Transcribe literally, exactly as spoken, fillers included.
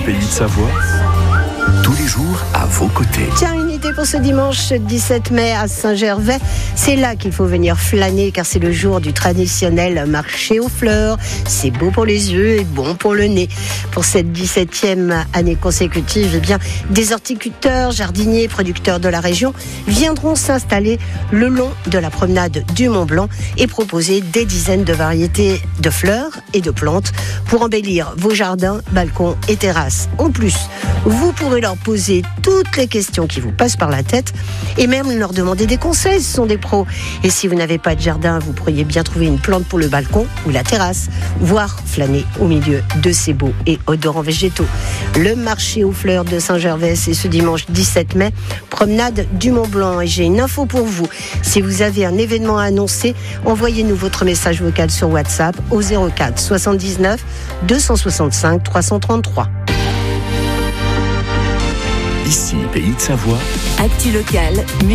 Pays de Savoie, tous les jours à vos côtés. Tiens, une idée pour ce dimanche dix-sept mai à Saint-Gervais. C'est là qu'il faut venir flâner car c'est le jour du traditionnel marché aux fleurs. C'est beau pour les yeux et bon pour le nez. Pour cette dix-septième année consécutive, eh bien, des horticulteurs, jardiniers, producteurs de la région viendront s'installer le long de la promenade du Mont-Blanc et proposer des dizaines de variétés de fleurs et de plantes pour embellir vos jardins, balcons et terrasses. En plus, vous pourrez leur poser toutes les questions qui vous passent par la tête et même leur demander des conseils. Ce sont des pros. Et si vous n'avez pas de jardin, vous pourriez bien trouver une plante pour le balcon ou la terrasse, voire flâner au milieu de ces beaux et odorants végétaux. Le marché aux fleurs de Saint-Gervais, c'est ce dimanche dix-sept mai, promenade du Mont-Blanc. Et j'ai une info pour vous. Si vous avez un événement à annoncer, envoyez-nous votre message vocal sur WhatsApp au zéro quatre soixante-dix-neuf deux cent soixante-cinq trois cent trente-trois. Ici, Pays de Savoie. Actu locale,